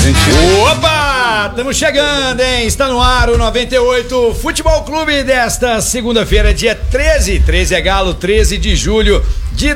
gente. Opa! Estamos chegando, hein? Está no ar o 98 Futebol Clube desta segunda-feira, dia 13. 13 é Galo, 13 de julho de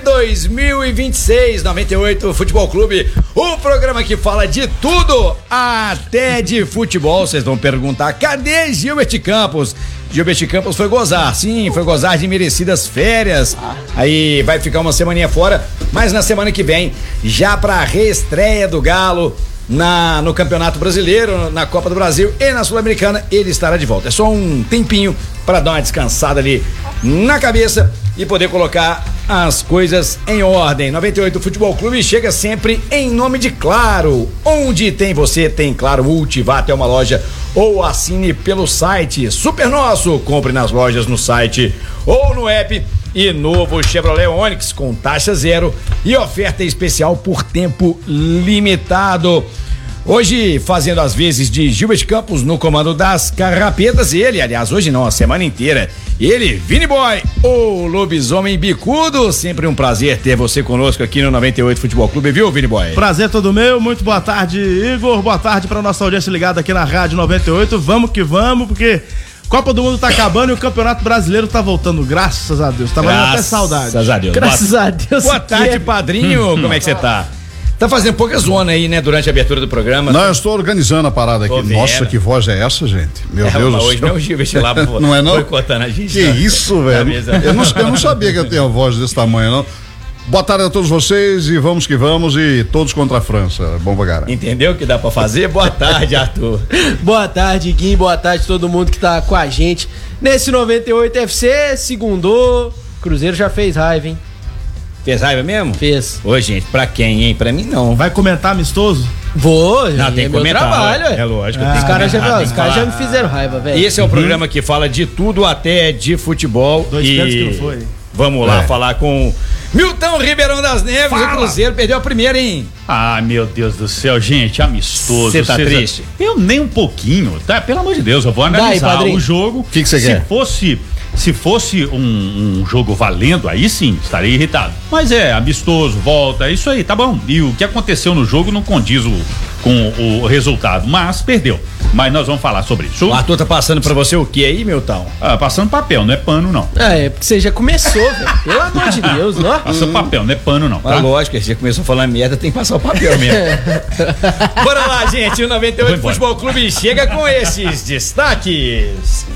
2026. 98 Futebol Clube, o programa que fala de tudo, até de futebol. Vocês vão perguntar, cadê Gilbert Campos? Gilbert Campos foi gozar, sim, foi gozar de merecidas férias. Aí vai ficar uma semaninha fora, mas na semana que vem, já pra reestreia do Galo no Campeonato Brasileiro, na Copa do Brasil e na Sul-Americana, ele estará de volta. É só um tempinho para dar uma descansada ali na cabeça e poder colocar as coisas em ordem. 98 Futebol Clube chega sempre em nome de Claro. Onde tem você, tem Claro Multi. Vá até uma loja ou assine pelo site Super Nosso. Compre nas lojas, no site ou no app. E novo Chevrolet Onix com taxa zero e oferta especial por tempo limitado. Hoje, fazendo as vezes de Gilbert Campos no comando das carrapetas, ele, aliás, hoje não, a semana inteira, ele, Vini Boy, o lobisomem bicudo. Sempre um prazer ter você conosco aqui no 98 Futebol Clube, viu, Vini Boy? Prazer todo meu, muito boa tarde, Igor, boa tarde pra nossa audiência ligada aqui na Rádio 98, vamos que vamos, porque Copa do Mundo tá acabando e o Campeonato Brasileiro tá voltando, graças a Deus, tá valendo até saudade. Graças a Deus. Graças a Deus. Boa tarde, padrinho, como é que você tá? Tá fazendo pouca zona aí, né, durante a abertura do programa. Não, eu estou organizando a parada aqui. Nossa, que voz é essa, gente? Meu Deus do céu. Hoje não é o Gilbert lá, pô. Não é não? Boicotando a gente. Que isso, velho? Eu não sabia que eu tenho uma voz desse tamanho, não. Boa tarde a todos vocês e vamos que vamos e todos contra a França. Bom vagar. Entendeu o que dá pra fazer? Boa tarde, Arthur. Boa tarde, Guim. Boa tarde todo mundo que tá com a gente nesse 98 FC, segundou. Cruzeiro já fez raiva, hein? Fez raiva mesmo? Fez. Ô, gente, pra quem, hein? Pra mim não. Vai comentar amistoso? Vou, não, tem que meu comentar. Trabalho, é lógico. Os caras já me fizeram raiva, velho. Esse é o programa que fala de tudo, até de futebol. Dois pés que não foi. Vamos lá falar com Milton Ribeirão das Neves. O Cruzeiro perdeu a primeira, hein? Ah, meu Deus do céu, gente, amistoso. Você tá triste? Eu nem um pouquinho, tá? Pelo amor de Deus, eu vou analisar o jogo. O que você quer? Se fosse um jogo valendo, aí sim, estaria irritado. Mas é amistoso, volta, é isso aí, tá bom. E o que aconteceu no jogo não condiz com o resultado, mas perdeu. Mas nós vamos falar sobre isso. O Arthur tá passando pra você o que aí, Milton? Passando papel, não é pano, não. É porque você já começou, velho. Pelo amor de Deus, não? Passando papel, não é pano, não. Tá? Lógico, você já começou falando merda, tem que passar o papel mesmo. Bora lá, gente, o 98 Futebol Clube chega com esses destaques.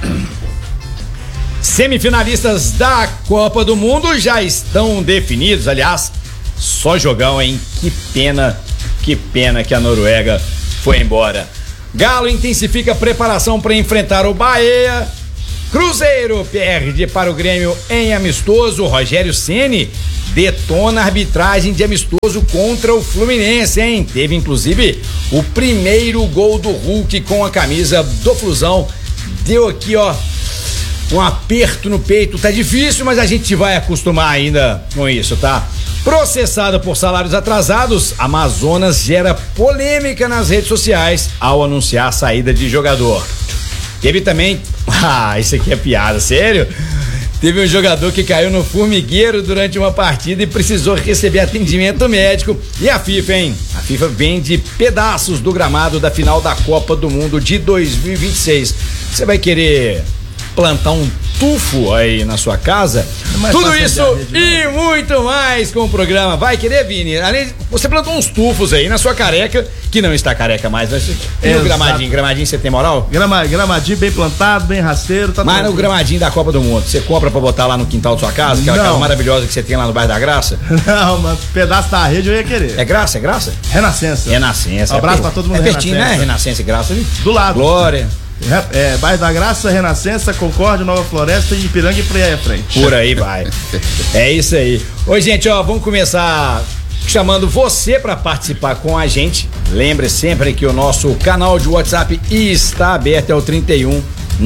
Semifinalistas da Copa do Mundo já estão definidos, aliás, só jogão, hein? Que pena que a Noruega foi embora. Galo intensifica a preparação para enfrentar o Bahia. Cruzeiro perde para o Grêmio em amistoso. Rogério Ceni detona a arbitragem de amistoso contra o Fluminense, hein? Teve inclusive o primeiro gol do Hulk com a camisa do Flusão. Deu aqui, ó, um aperto no peito. Tá difícil, mas a gente vai acostumar ainda com isso, tá? Processada por salários atrasados, Amazonas gera polêmica nas redes sociais ao anunciar a saída de jogador. Teve também... isso aqui é piada, sério? Teve um jogador que caiu no formigueiro durante uma partida e precisou receber atendimento médico. E a FIFA, hein? A FIFA vende pedaços do gramado da final da Copa do Mundo de 2026. Você vai querer plantar um tufo aí na sua casa? Tudo isso e muito mais com o programa. Vai querer, Vini? Além, você plantou uns tufos aí na sua careca, que não está careca mais, mas e no gramadinho você tem moral? Gramadinho bem plantado, bem rasteiro, tá. Mas no gramadinho da Copa do Mundo, você compra pra botar lá no quintal da sua casa, aquela casa maravilhosa que você tem lá no bairro da Graça? Não, mas pedaço da rede eu ia querer. É Graça? É Graça? Renascença. Um abraço pra todo mundo. É pertinho, né? Renascença e Graça. Do lado. Glória. Bairro da Graça, Renascença, Concórdia, Nova Floresta, Ipiranga e Praia Frente. Por aí vai. É isso aí. Oi, gente, ó, vamos começar chamando você para participar com a gente. Lembre sempre que o nosso canal de WhatsApp está aberto, é o 31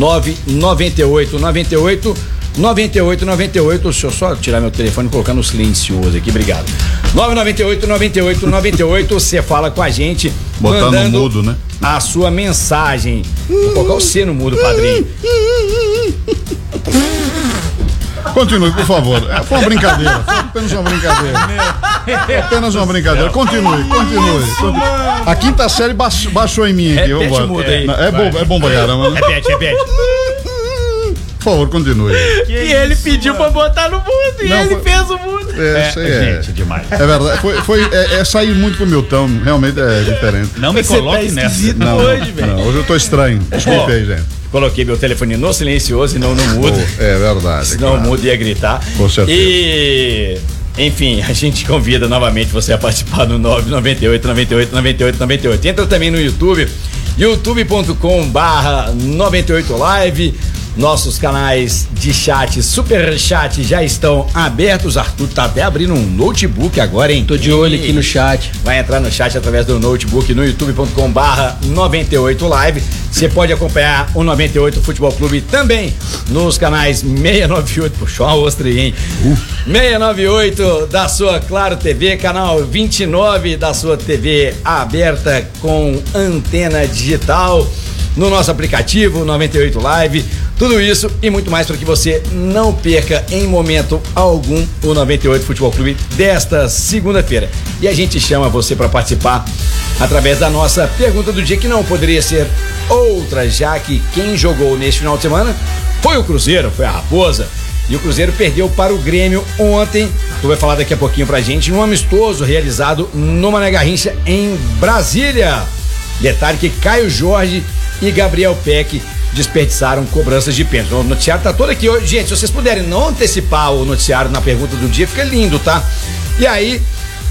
998 98 9898. Deixa eu só tirar meu telefone e colocar no silencioso aqui, obrigado. 998 98 98. Você fala com a gente, botando no mudo, né? A sua mensagem. Vou colocar o C no mudo, padrinho. Continue, por favor. Foi uma brincadeira. Foi apenas uma brincadeira. Apenas uma brincadeira. Continue. A quinta série baixou em mim aqui. Repete o mudo aí. É bom pra caramba, né? Repete. Por favor, continue. E ele pediu pra botar no mundo, e ele fez o mundo. Isso aí Gente, demais. É verdade. É sair muito pro meu tom. Realmente é diferente. Não me coloque nessa. Não, hoje, velho. hoje eu tô estranho. Desculpe aí, gente. Coloquei meu telefone no silencioso e não no mudo. É verdade. Senão o mudo ia gritar. Com certeza. E, enfim, a gente convida novamente você a participar no 998. Entra também no YouTube, youtube.com/98live. Nossos canais de chat, super chat já estão abertos. Arthur tá até abrindo um notebook agora, hein? Tô de olho aqui no chat. Vai entrar no chat através do notebook no youtube.com/98live. Você pode acompanhar o 98 Futebol Clube também nos canais 698, puxou uma ostra aí, hein? 698 da sua Claro TV, canal 29 da sua TV aberta com antena digital, no nosso aplicativo 98 Live. Tudo isso e muito mais para que você não perca em momento algum o 98 Futebol Clube desta segunda-feira. E a gente chama você para participar através da nossa pergunta do dia, que não poderia ser outra, já que quem jogou neste final de semana foi o Cruzeiro, foi a Raposa. E o Cruzeiro perdeu para o Grêmio ontem. Tu vai falar daqui a pouquinho pra gente, num amistoso realizado no Mané Garrincha em Brasília. Detalhe que Caio Jorge e Gabriel Peck desperdiçaram cobranças de pênalti. O noticiário tá todo aqui hoje. Gente, se vocês puderem não antecipar o noticiário na pergunta do dia, fica lindo, tá? E aí,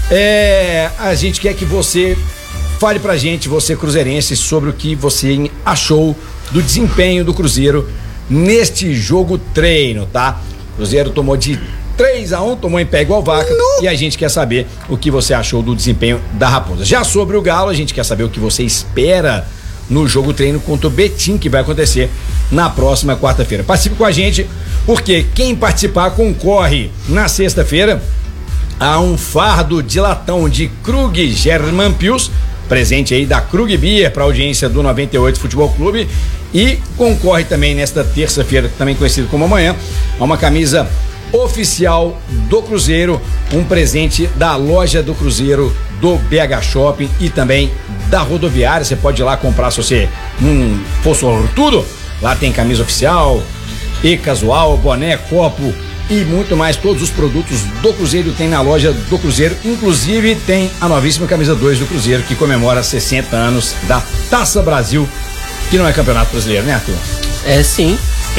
a gente quer que você fale pra gente, você cruzeirense, sobre o que você achou do desempenho do Cruzeiro neste jogo treino, tá? O Cruzeiro tomou de 3-1, tomou em pé igual vaca. E a gente quer saber o que você achou do desempenho da Raposa. Já sobre o Galo, a gente quer saber o que você espera no jogo treino contra o Betim, que vai acontecer na próxima quarta-feira. Participe com a gente, porque quem participar concorre na sexta-feira a um fardo de latão de Krug German Pils, presente aí da Krug Beer para audiência do 98 Futebol Clube, e concorre também nesta terça-feira, também conhecido como amanhã, a uma camisa oficial do Cruzeiro, um presente da loja do Cruzeiro do BH Shopping e também da rodoviária. Você pode ir lá comprar, se você não for sortudo. Lá tem camisa oficial, e casual, boné, copo e muito mais. Todos os produtos do Cruzeiro tem na loja do Cruzeiro. Inclusive tem a novíssima camisa 2 do Cruzeiro, que comemora 60 anos da Taça Brasil, que não é campeonato brasileiro, né, Arthur? É sim.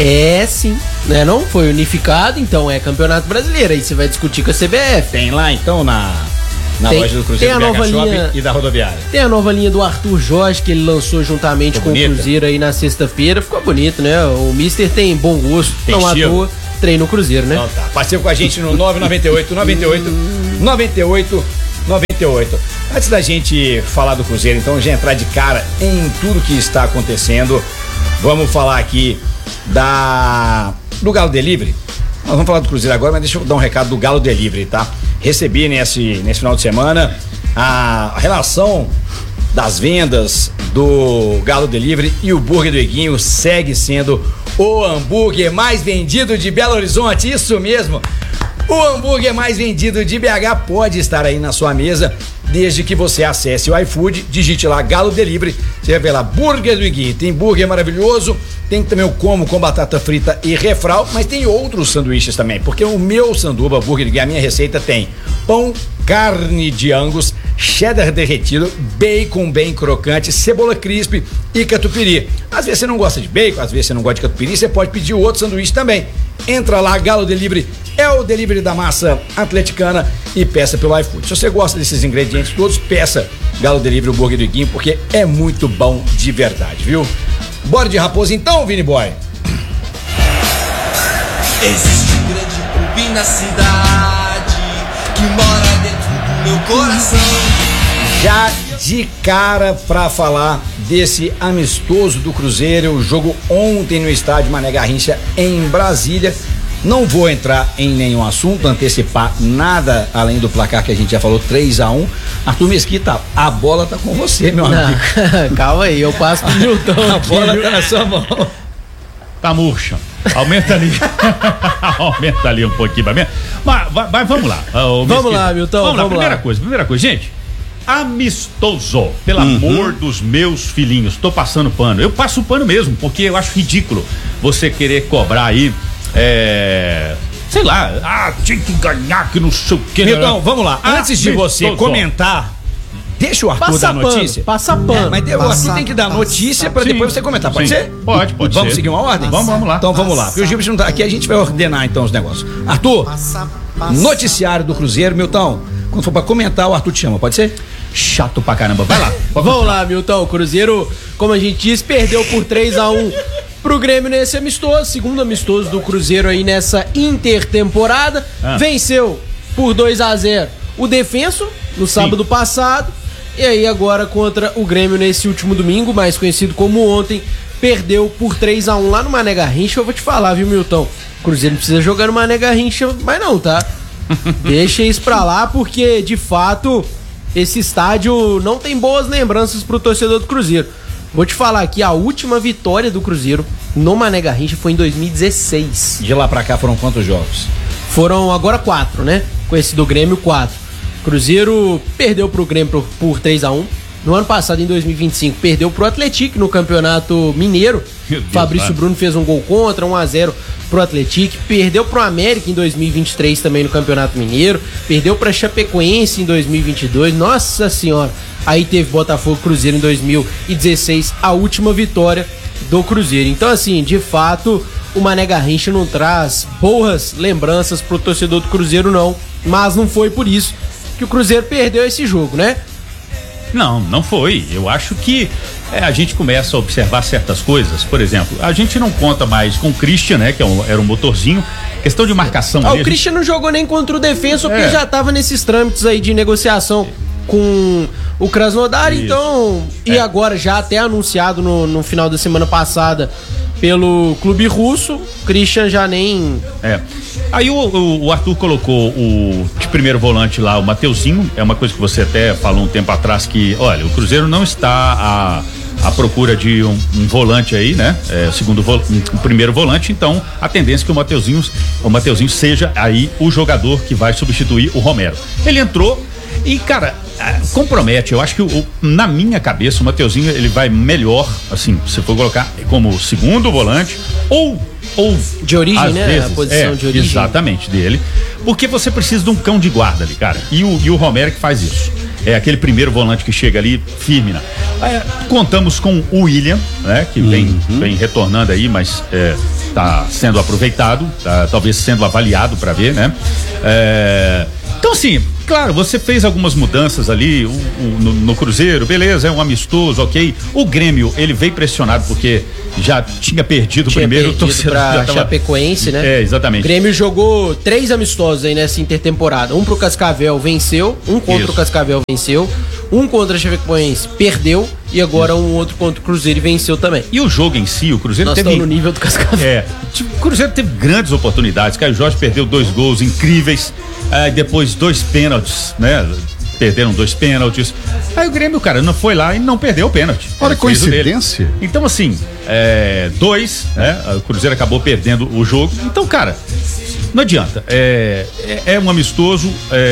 Né, não foi unificado, então é campeonato brasileiro. Aí você vai discutir com a CBF. Tem lá então na loja do Cruzeiro, tem a nova linha e da rodoviária. Tem a nova linha do Arthur Jorge, que ele lançou juntamente com o Cruzeiro aí na sexta-feira.Ficou bonito, né? O Mister tem bom gosto, tem não à toa treina o Cruzeiro, né? Então tá, participa com a gente no 998 98. Antes da gente falar do Cruzeiro, então, já entrar de cara em tudo que está acontecendo, vamos falar aqui do Galo Delivery. Nós vamos falar do Cruzeiro agora, mas deixa eu dar um recado do Galo Delivery, tá? Recebi nesse final de semana a relação das vendas do Galo Delivery, e o Burger do Iguinho segue sendo o hambúrguer mais vendido de Belo Horizonte. Isso mesmo, o hambúrguer mais vendido de BH pode estar aí na sua mesa, desde que você acesse o iFood, digite lá Galo Delivery, você vai ver lá Burger do Iguinho. Tem burger maravilhoso, tem também o combo com batata frita e refral, mas tem outros sanduíches também, porque o meu sanduba Burger do Iguinho, a minha receita tem pão, carne de Angus, cheddar derretido, bacon bem crocante, cebola crisp e catupiry. Às vezes você não gosta de bacon, às vezes você não gosta de catupiry, você pode pedir outro sanduíche também. Entra lá, Galo Delivery é o delivery da massa atleticana, e peça pelo iFood. Se você gosta desses ingredientes todos, peça Galo Delivery, o Burger do Iguinho, porque é muito bom de verdade, viu? Bora de Raposa então, Vini Boy. Existe um grande clube na cidade que mora dentro do meu coração. Já de cara pra falar desse amistoso do Cruzeiro, o jogo ontem no estádio Mané Garrincha em Brasília. Não vou entrar em nenhum assunto, antecipar nada além do placar que a gente já falou, 3-1. Arthur Mesquita, a bola tá com você, meu amigo. Calma aí, eu passo pro Milton. A bola tá na sua mão. Tá murcha. Aumenta ali. Aumenta ali um pouquinho pra mim. Mas vamos lá. Vamos lá, Milton. Vamos lá. Primeira coisa. Gente, amistoso. Pelo amor dos meus filhinhos. Tô passando pano. Eu passo pano mesmo, porque eu acho ridículo você querer cobrar aí. Sei lá. Tinha que ganhar, que não sei o que. Milton, vamos lá. Antes de você comentar. Deixa o Arthur dar notícia. Passa pano. Mas o Arthur tem que dar notícia pra depois você comentar. Pode ser? Pode Vamos ser. Vamos seguir uma ordem? Vamos lá. Então vamos lá. Porque o Gilberto não tá aqui, a gente vai ordenar então os negócios. Arthur, noticiário do Cruzeiro. Milton, quando for pra comentar, o Arthur te chama, pode ser? Chato pra caramba. Vai lá. Vamos lá, Milton. O Cruzeiro, como a gente disse, perdeu por 3-1 pro Grêmio nesse amistoso. Segundo amistoso do Cruzeiro aí nessa intertemporada. Venceu por 2-0 o Defenso no sábado passado. E aí agora contra o Grêmio nesse último domingo, mais conhecido como ontem, perdeu por 3-1 lá no Mané Garrincha. Eu vou te falar, viu, Milton? O Cruzeiro não precisa jogar no Mané Garrincha, mas não, tá? Deixa isso pra lá, porque de fato esse estádio não tem boas lembranças pro torcedor do Cruzeiro. Vou te falar que a última vitória do Cruzeiro no Mané Garrincha foi em 2016. De lá pra cá foram quantos jogos? Foram agora 4, né? Com esse do Grêmio, 4. Cruzeiro perdeu pro Grêmio por 3-1. No ano passado, em 2025, perdeu pro Atlético no Campeonato Mineiro. Fabrício Bruno fez um gol contra, 1-0 pro Atlético. Perdeu pro América em 2023 também no Campeonato Mineiro. Perdeu pra Chapecoense em 2022. Nossa Senhora! Aí teve Botafogo e Cruzeiro em 2016, a última vitória do Cruzeiro. Então, assim, de fato, o Mané Garrincha não traz boas lembranças pro torcedor do Cruzeiro, não. Mas não foi por isso que o Cruzeiro perdeu esse jogo, né? Não foi. Eu acho que a gente começa a observar certas coisas. Por exemplo, a gente não conta mais com o Christian, né? Que era um motorzinho. Questão de marcação. O Christian não jogou nem contra o Defensa, porque já tava nesses trâmites aí de negociação com o Krasnodar, então. E agora, já até anunciado no final da semana passada pelo clube russo, Christian já nem. Aí o Arthur colocou de primeiro volante lá, o Mateuzinho. É uma coisa que você até falou um tempo atrás que, olha, o Cruzeiro não está à procura de um volante aí, né? O primeiro volante, então a tendência é que o Mateuzinho seja aí o jogador que vai substituir o Romero. Ele entrou e, cara, compromete. Eu acho que na minha cabeça o Mateuzinho ele vai melhor, assim, se for colocar como segundo volante ou de origem, né? Vezes, a posição de origem. Exatamente, dele. Porque você precisa de um cão de guarda ali, cara. E o Romero que faz isso. É aquele primeiro volante que chega ali firme, né? Contamos com o William, né? Que vem retornando aí, mas tá sendo aproveitado, tá, talvez sendo avaliado para ver, né? Então, assim, claro, você fez algumas mudanças ali no Cruzeiro, beleza, é um amistoso, ok. O Grêmio, ele veio pressionado porque já tinha perdido o primeiro torcedor pra Chapecoense, né? Exatamente. O Grêmio jogou 3 amistosos aí nessa intertemporada. Um pro Cascavel venceu, um contra o Cascavel venceu, um contra a Chapecoense perdeu e agora um outro contra o Cruzeiro e venceu também. E o jogo em si, o Cruzeiro teve... no nível do Cascavel. O Cruzeiro teve grandes oportunidades. Caio Jorge perdeu 2 gols incríveis, depois 2 pênaltis, né? Perderam 2 pênaltis. Aí o Grêmio, cara, não foi lá e não perdeu o pênalti. Olha que coincidência. Então, assim, 2, né? O Cruzeiro acabou perdendo o jogo. Então, cara, não adianta. É um amistoso,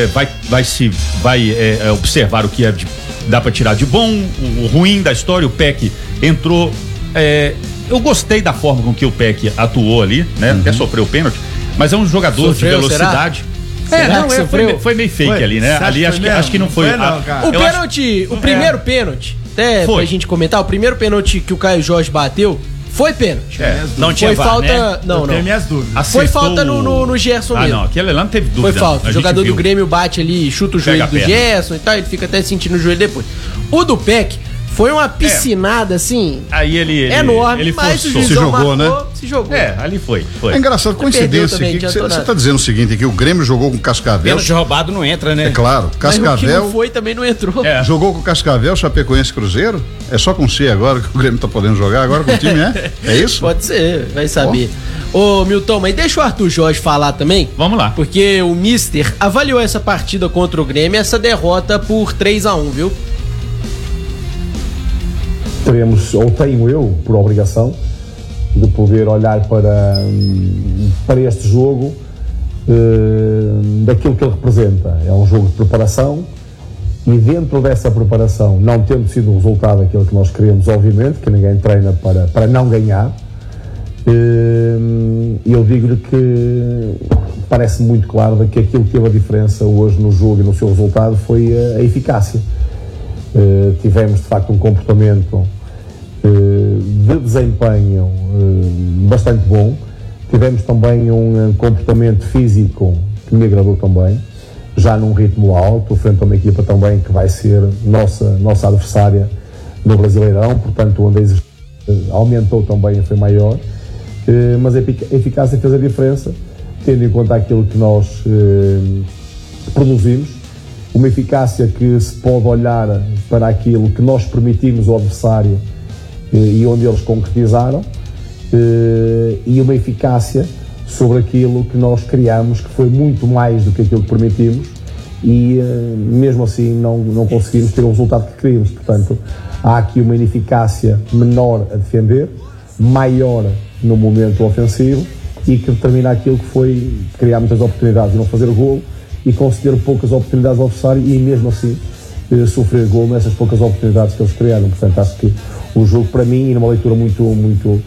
vai observar o que dá pra tirar de bom, o ruim da história. O Peck entrou. Eu gostei da forma com que o Peck atuou ali, né? Até sofreu o pênalti, mas é um jogador de velocidade. Foi meio fake ali, né? Ali acho que não foi. O pênalti, o primeiro pênalti, até pra gente comentar, o primeiro pênalti que o Caio Jorge bateu foi pênalti. Não tinha foi falta, né? Não. Tenho minhas dúvidas. Foi falta no Gerson mesmo. Não, aquele lá não teve dúvida. Foi falta. O jogador do Grêmio bate ali, chuta o joelho do Gerson e tal, ele fica até sentindo o joelho depois. O do Peck foi uma piscinada, assim. Aí ele enorme, mas o juiz se jogou, né? Se jogou. Ali foi. É engraçado, coincidência aqui. Você tá dizendo o seguinte, que o Grêmio jogou com o Cascavel. Pênalti roubado não entra, né? É claro. Cascavel. Mas o que não foi também não entrou. Jogou com o Cascavel, Chapecoense, Cruzeiro. É só com C agora que o Grêmio tá podendo jogar. Agora com o time, é isso? Pode ser, vai saber. Ô, Milton, mas deixa o Arthur Jorge falar também. Vamos lá. Porque o Mister avaliou essa partida contra o Grêmio, essa derrota por 3-1, viu? Tenho eu, por obrigação, de poder olhar para este jogo daquilo que ele representa. É um jogo de preparação e dentro dessa preparação, não tendo sido o resultado aquilo que nós queremos, obviamente, que ninguém treina para não ganhar, eu digo-lhe que parece muito claro que aquilo que teve a diferença hoje no jogo e no seu resultado foi a eficácia. Tivemos de facto um comportamento de desempenho bastante bom, tivemos também um comportamento físico que me agradou também, já num ritmo alto, frente a uma equipa também que vai ser nossa adversária no Brasileirão, portanto onde a exigência aumentou também, foi maior, mas a eficácia fez a diferença, tendo em conta aquilo que nós produzimos, uma eficácia que se pode olhar para aquilo que nós permitimos ao adversário e onde eles concretizaram, e uma eficácia sobre aquilo que nós criamos, que foi muito mais do que aquilo que permitimos, e mesmo assim não conseguimos ter o resultado que queríamos. Portanto, há aqui uma ineficácia menor a defender, maior no momento ofensivo, e que determina aquilo que foi criar muitas oportunidades e não fazer golo, e conceder poucas oportunidades ao adversário e mesmo assim sofrer golo nessas poucas oportunidades que eles criaram. Portanto, acho que o jogo, para mim, e numa leitura muito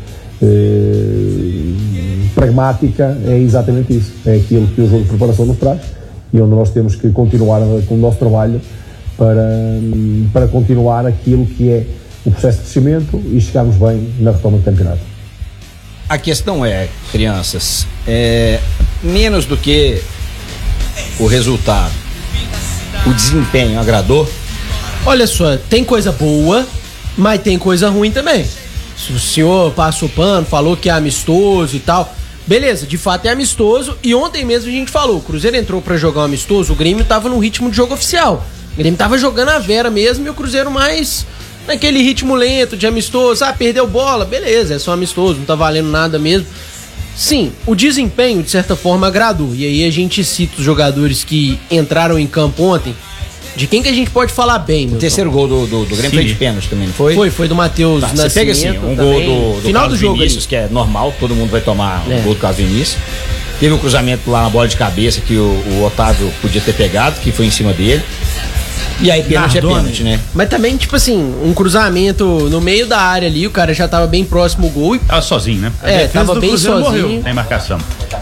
pragmática, é exatamente isso. É aquilo que o jogo de preparação nos traz e onde nós temos que continuar com o nosso trabalho para continuar aquilo que é o processo de crescimento e chegarmos bem na retoma do campeonato. A questão é, crianças, menos do que o resultado, o desempenho agradou? Olha só, tem coisa boa, mas tem coisa ruim também. Se o senhor passou pano, falou que é amistoso e tal, beleza, de fato é amistoso, e ontem mesmo a gente falou, o Cruzeiro entrou pra jogar um amistoso, o Grêmio tava no ritmo de jogo oficial, o Grêmio tava jogando a vera mesmo e o Cruzeiro mais naquele ritmo lento de amistoso, perdeu bola, beleza, é só amistoso, não tá valendo nada mesmo. Sim, o desempenho de certa forma agradou, e aí a gente cita os jogadores que entraram em campo ontem. De quem que a gente pode falar bem, meu? O terceiro gol do Grêmio foi de pênalti também, não foi? Foi do Matheus Nascimento. Você pega assim, um gol do final do jogo Vinícius, que é normal, todo mundo vai tomar um gol do Carlos Vinícius. Teve um cruzamento lá na bola de cabeça que o Otávio podia ter pegado, que foi em cima dele. E aí pênalti é pênalti, né? Mas também, tipo assim, um cruzamento no meio da área ali, o cara já tava bem próximo ao gol. Tava sozinho, né? Tava bem sozinho. Morreu. Tem marcação.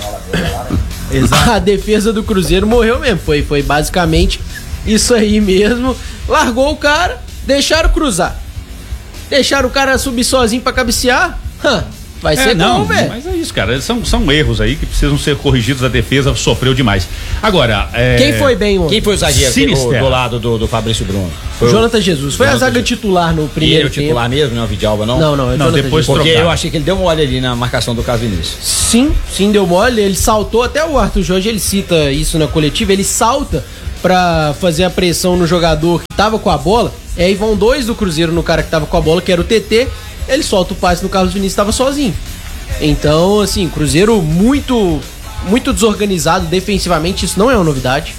A defesa do Cruzeiro morreu mesmo. Foi basicamente isso aí mesmo. Largou o cara, deixaram cruzar. Deixaram o cara subir sozinho pra cabecear. Vai ser bom, velho. Mas é isso, cara. São erros aí que precisam ser corrigidos. A defesa sofreu demais. Agora, quem foi bem ontem? Quem foi o zagueiro do lado do Fabrício Bruno? Foi o Jonathan Jesus. Foi a zaga titular no primeiro tempo. Ele é o titular mesmo, não é o Vidalba, não? Não, depois porque eu achei que ele deu mole ali na marcação do Carlos Vinícius. Sim, deu mole. Ele saltou, até o Arthur Jorge, ele cita isso na coletiva, ele salta pra fazer a pressão no jogador que tava com a bola. E aí vão dois do Cruzeiro no cara que tava com a bola, que era o TT. Ele solta o passe no Carlos Vinícius, tava sozinho. Então, assim, Cruzeiro muito desorganizado defensivamente, isso não é uma novidade.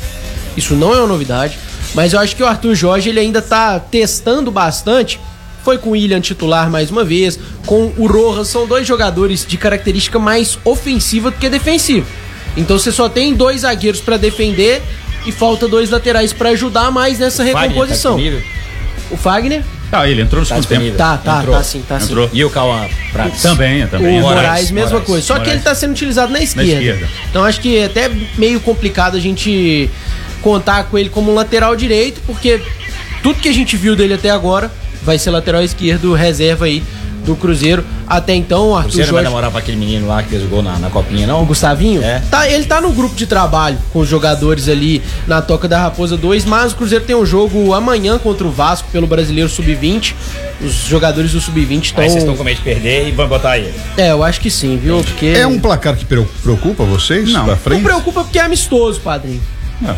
Mas eu acho que o Arthur Jorge, ele ainda tá testando bastante. Foi com o William titular mais uma vez, com o Rojas, são dois jogadores de característica mais ofensiva do que defensiva. Então você só tem dois zagueiros pra defender e falta dois laterais pra ajudar mais nessa recomposição. O Fagner? Ele entrou no segundo tempo. Tá sim. E o Cauã Prates? Também. O Moraes, mesma coisa. Só que ele tá sendo utilizado na esquerda. Então acho que é até meio complicado a gente contar com ele como um lateral direito, porque tudo que a gente viu dele até agora vai ser lateral esquerdo, reserva aí do Cruzeiro. Até então, o Arthur Jorge... Você não vai namorar pra aquele menino lá que fez o gol na Copinha, não? O Gustavinho? Ele tá no grupo de trabalho com os jogadores ali na Toca da Raposa 2, mas o Cruzeiro tem um jogo amanhã contra o Vasco pelo Brasileiro Sub-20. Os jogadores do Sub-20 estão... Aí vocês estão com medo de perder e vão botar ele. Eu acho que sim, viu? Porque... É um placar que preocupa vocês? Não. Pra frente? Não preocupa porque é amistoso, padrinho. Não.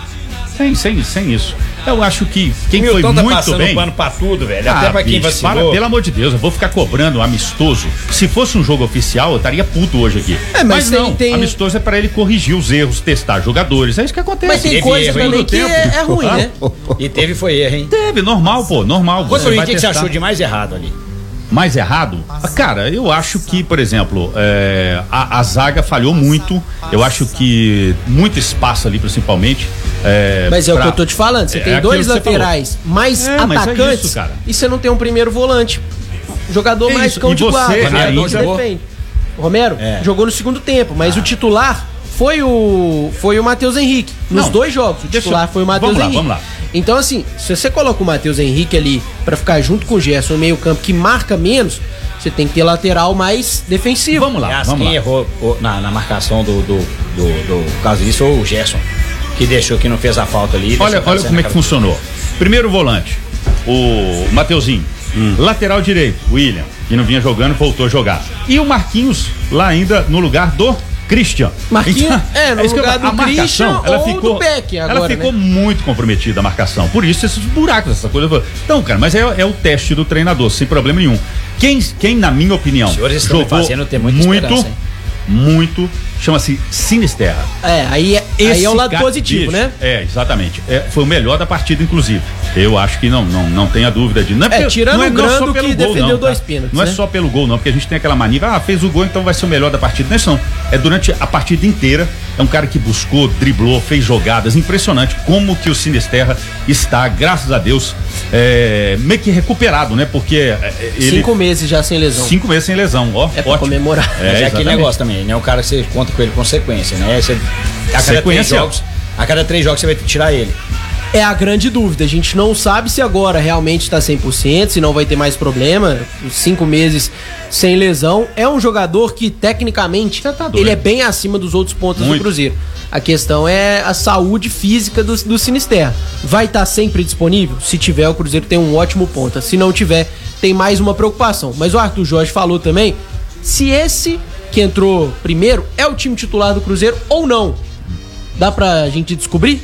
Sem isso. Eu acho que quem foi tá muito passando bem... pano pra tudo, velho. Até pra quem vacilou. Pelo amor de Deus, eu vou ficar cobrando amistoso. Se fosse um jogo oficial, eu estaria puto hoje aqui. Mas não, amistoso é pra ele corrigir os erros, testar jogadores. É isso que acontece. Mas tem coisa também que é ruim, né? E foi erro, hein? Teve, normal, pô, normal. O que você achou de mais errado ali? mais errado? Cara, eu acho que, por exemplo, a zaga falhou muito. Eu acho que muito espaço ali, principalmente. Mas é o que eu tô te falando. Você tem dois laterais mais atacantes isso, cara. E você não tem um primeiro volante. Jogador mais cão de guarda. Jogador que defende. O Romero jogou no segundo tempo, mas o titular foi o Matheus Henrique. Nos dois jogos, o titular foi o Matheus Henrique. Vamos lá. Então, assim, se você coloca o Matheus Henrique ali pra ficar junto com o Gerson no meio campo, que marca menos, você tem que ter lateral mais defensivo. Vamos lá. Quem errou na marcação do caso disso foi o Gerson, que deixou, que não fez a falta ali. Olha como é que funcionou. Primeiro volante, o Mateuzinho. Lateral direito, William, que não vinha jogando, voltou a jogar. E o Marquinhos lá ainda no lugar do Christian. Marquinhos, no lugar do Christian ou do Peck agora, ela ficou muito comprometida a marcação. Por isso esses buracos, essa coisa. Então, cara, mas é o teste do treinador, sem problema nenhum. Quem na minha opinião, jogou muito, chama-se Sinisterra. Aí é o lado positivo, né? Exatamente. Foi o melhor da partida, inclusive. Eu acho que não tenha dúvida de. Tirando o Grando que defendeu dois pênaltis. Não é só pelo gol, não, porque a gente tem aquela mania, fez o gol, então vai ser o melhor da partida. Não é isso, não. É durante a partida inteira. É um cara que buscou, driblou, fez jogadas. Impressionante como que o Sinisterra está, graças a Deus, meio que recuperado, né? Porque 5 meses já sem lesão. 5 meses sem lesão, ó. É pra comemorar. Mas aquele negócio também, né? O cara que você conta com ele com sequência, né? A cada 3 jogos você vai tirar ele. É a grande dúvida. A gente não sabe se agora realmente está 100%, se não vai ter mais problema. 5 meses sem lesão. É um jogador que, tecnicamente, ele é bem acima dos outros pontos do Cruzeiro. A questão é a saúde física do Sinisterra. Vai estar sempre disponível? Se tiver, o Cruzeiro tem um ótimo ponta. Se não tiver, tem mais uma preocupação. Mas o Arthur Jorge falou também, se esse que entrou primeiro é o time titular do Cruzeiro ou não. Dá pra gente descobrir?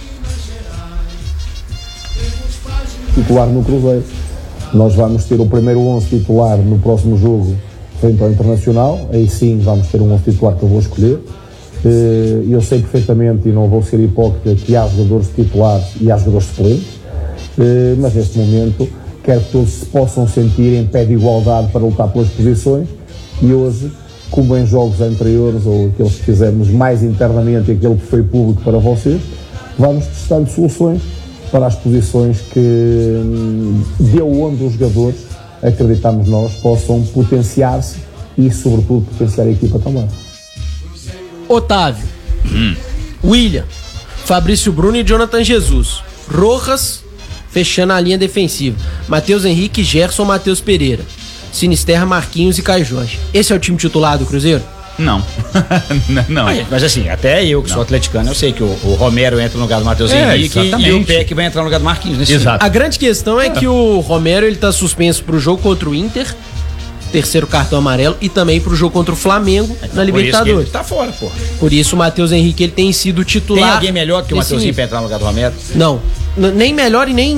Titular no Cruzeiro. Nós vamos ter o primeiro 11 titular no próximo jogo frente ao Internacional. Aí sim vamos ter um 11 titular que eu vou escolher. Eu sei perfeitamente, e não vou ser hipócrita, que há jogadores titulares e há jogadores suplentes, mas neste momento quero que todos se possam sentir em pé de igualdade para lutar pelas posições. E hoje, como em jogos anteriores ou aqueles que fizemos mais internamente e aquele que foi público para vocês, vamos testando soluções para as posições que de onde os jogadores, acreditamos nós, possam potenciar-se e sobretudo potenciar a equipa também. Otávio, William, Fabrício Bruno e Jonathan Jesus, Rojas fechando a linha defensiva, Matheus Henrique, Gerson, Matheus Pereira, Sinisterra, Marquinhos e Caio Jorge. Esse é o time titular do Cruzeiro? Não. Não. Mas assim, até eu que sou atleticano, eu sei que o Romero entra no lugar do Matheus Henrique e o Peck vai entrar no lugar do Marquinhos. Exato. A grande questão é que o Romero ele tá suspenso pro jogo contra o Inter, terceiro cartão amarelo, e também pro jogo contra o Flamengo na Libertadores. Ele tá fora, pô. Por isso o Matheus Henrique ele tem sido titular. Tem alguém melhor que o Matheusinho pra entrar no lugar do Romero? Não. Nem melhor e nem